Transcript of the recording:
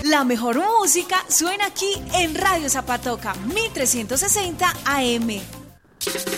La mejor música suena aquí en Radio Zapatoca, 1360 AM.